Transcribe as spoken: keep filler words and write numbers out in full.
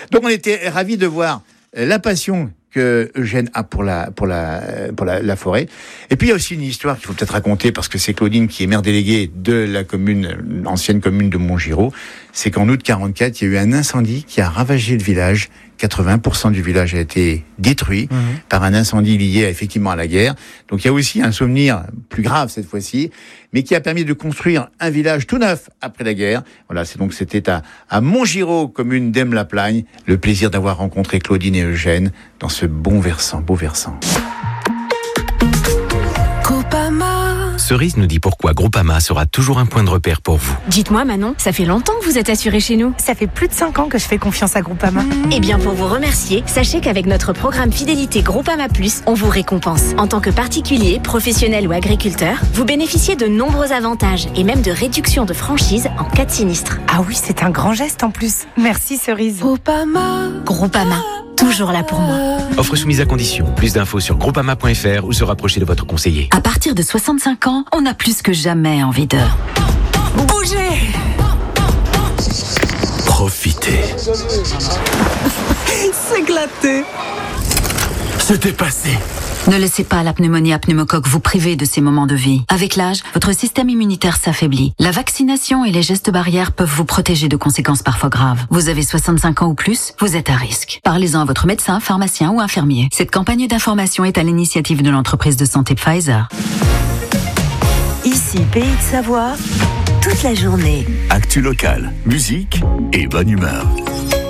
Donc on était ravis de voir la passion que Eugène a pour la pour la pour la, la forêt. Et puis il y a aussi une histoire qu'il faut peut-être raconter parce que c'est Claudine qui est maire déléguée de la commune, l'ancienne commune de Montgiraud. C'est qu'en août quarante-quatre, il y a eu un incendie qui a ravagé le village. quatre-vingts pour cent du village a été détruit mmh. par un incendie lié effectivement à la guerre. Donc il y a aussi un souvenir plus grave cette fois-ci, mais qui a permis de construire un village tout neuf après la guerre. Voilà, c'est donc c'était à, à Montgiraud, commune d'Aime-la-Plagne. Le plaisir d'avoir rencontré Claudine et Eugène dans ce bon versant, beau versant. Cerise nous dit pourquoi Groupama sera toujours un point de repère pour vous. Dites-moi Manon, ça fait longtemps que vous êtes assurée chez nous. Ça fait plus de cinq ans que je fais confiance à Groupama. Eh bien pour vous remercier, sachez qu'avec notre programme Fidélité Groupama Plus, on vous récompense. En tant que particulier, professionnel ou agriculteur, vous bénéficiez de nombreux avantages et même de réductions de franchise en cas de sinistre. Ah oui, c'est un grand geste en plus. Merci Cerise. Groupama. Groupama. Toujours là pour moi. Offre soumise à condition. Plus d'infos sur groupama point f r ou se rapprocher de votre conseiller. À partir de soixante-cinq ans, on a plus que jamais envie de... Bouger. Profitez. S'éclater. Se dépasser. Ne laissez pas la pneumonie à pneumocoque vous priver de ces moments de vie. Avec l'âge, votre système immunitaire s'affaiblit. La vaccination et les gestes barrières peuvent vous protéger de conséquences parfois graves. Vous avez soixante-cinq ans ou plus, vous êtes à risque. Parlez-en à votre médecin, pharmacien ou infirmier. Cette campagne d'information est à l'initiative de l'entreprise de santé Pfizer. Ici, Pays de Savoie, toute la journée. Actu locale, musique et bonne humeur.